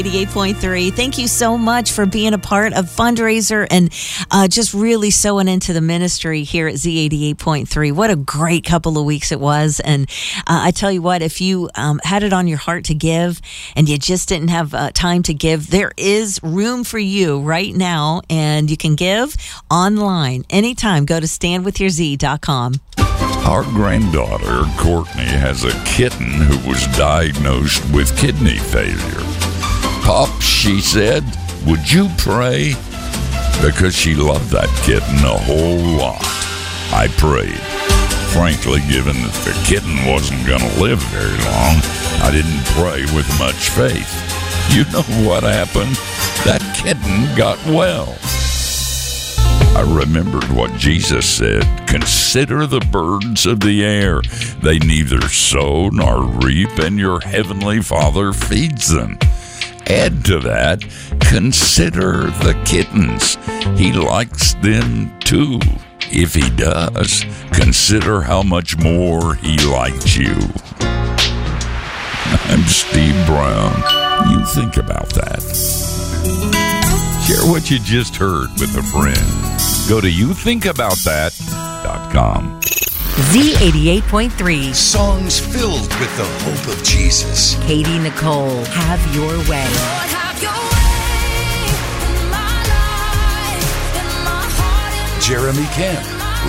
88.3. Thank you so much for being a part of Fundraiser and just really sewing into the ministry here at Z88.3. What a great couple of weeks it was. And I tell you what, if you had it on your heart to give and you just didn't have time to give, there is room for you right now, and you can give online anytime. Go to standwithyourz.com. Our granddaughter, Courtney, has a kitten who was diagnosed with kidney failure. Pop, she said, would you pray? Because she loved that kitten a whole lot. I prayed. Frankly, given that the kitten wasn't going to live very long, I didn't pray with much faith. You know what happened? That kitten got well. I remembered what Jesus said, consider the birds of the air. They neither sow nor reap, and your heavenly Father feeds them. Add to that, consider the kittens. He likes them too. If he does, consider how much more he likes you. I'm Steve Brown. You think about that. Share what you just heard with a friend. Go to youthinkaboutthat.com. Z88.3. Songs filled with the hope of Jesus. Katie Nicole, Have Your Way. Lord, have your way in my life, in my heart, in Jeremy Camp.